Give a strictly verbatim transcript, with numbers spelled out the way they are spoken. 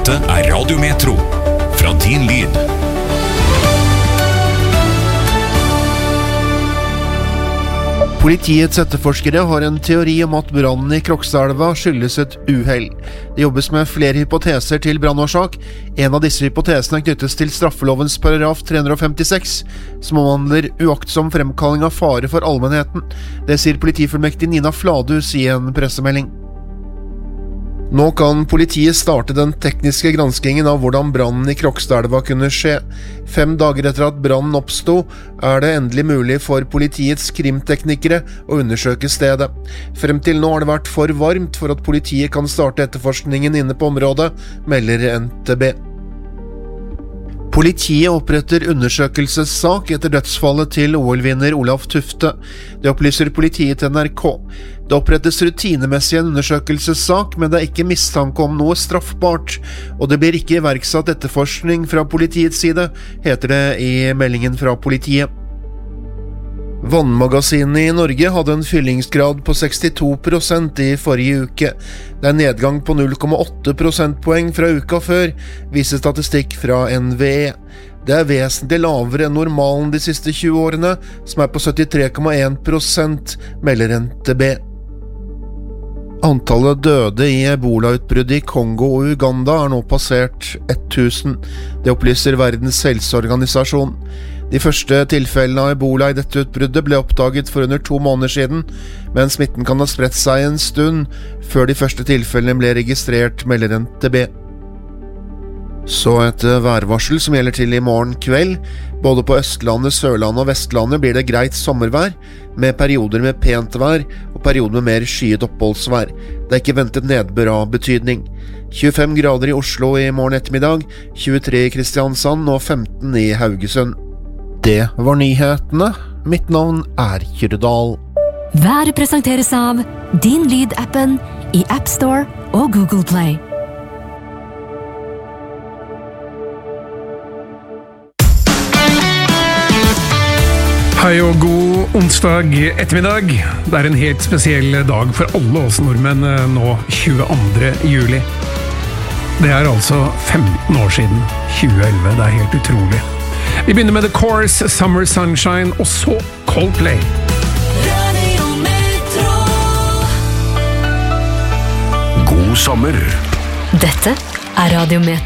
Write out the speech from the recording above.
Dette er Radio Metro, fra din lyd. Politiets etterforskere har en teori om at brannen i Krokstadelva skyldes et uhell. Det jobbes med flere hypoteser til brannårsak. En av disse hypotesene knyttes til straffelovens paragraf tre hundre femtiseks, som omhandler uaktsom fremkalling av fare for allmennheten. Det sier politifullmektig Nina Fladhus i en pressemelding. Nå kan politiet starte den tekniske granskingen av hvordan brannen i Krokstadelva kunne skje. Fem dager etter at brannen oppsto, er det endelig mulig for politiets krimteknikere å undersøke stedet. Frem til nå har det vært for varmt for at politiet kan starte etterforskningen inne på området, melder N T B. Politiet oppretter undersøkelsessak etter dødsfallet til O L-vinner Olav Tufte. Det opplyser politiet til N R K. Det opprettes rutinemessig en undersøkelsessak, men det er ikke mistanke om noe straffbart, og det blir ikke iverksatt etterforskning fra politiets side, heter det i meldingen fra politiet. Vannmagasinene i Norge hadde en fyllingsgrad på sekstito prosent i forrige uke. Det er en nedgang på null komma åtte prosentpoeng fra uka før, viser statistikk fra N V E. Det er vesentlig lavere enn normalen de siste tjue årene, som er på syttitre komma en prosent, melder N T B. Antallet døde i ebolautbruddet i Kongo og Uganda er nå passert tusen. Det opplyser Verdens helseorganisasjon. De første tilfellene av ebola i dette utbruddet ble oppdaget for under to måneder siden, men smitten kan ha spredt seg en stund før de første tilfellene ble registrert, melder N T B. Så et værvarsel som gjelder til i morgen kveld. Både på Østlandet, Sørlandet og Vestlandet blir det greit sommervær, med perioder med pent vær og perioder med mer skyet oppholdsvær. Det er ikke ventet nedbør av betydning. tjuefem grader i Oslo i morgen ettermiddag, tjuetre i Kristiansand og femten i Haugesund. Det var nyhetene. Mitt navn er Kyrdal. Været presenteres av Din Lyd-appen i App Store og Google Play. Hei og god onsdag ettermiddag. Det er en helt spesiell dag for alle oss nordmenn nå tjueandre juli. Det er altså femten år siden tjue elleve, det er helt utrolig. Vi begynner med The Course, Summer Sunshine, og så Coldplay. Radio Metro. God sommer. Dette er Radio Metro.